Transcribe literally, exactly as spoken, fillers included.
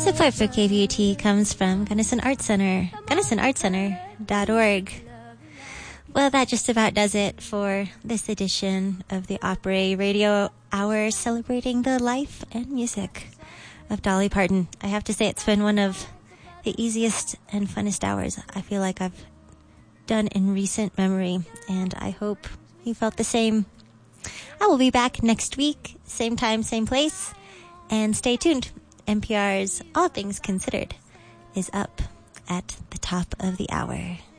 Support for K V U T comes from Gunnison Art Center, gunnison art center dot org. Well, that just about does it for this edition of the Opry Radio Hour, celebrating the life and music of Dolly Parton. I have to say it's been one of the easiest and funnest hours I feel like I've done in recent memory, and I hope you felt the same. I will be back next week, same time, same place, and stay tuned. N P R's All Things Considered is up at the top of the hour.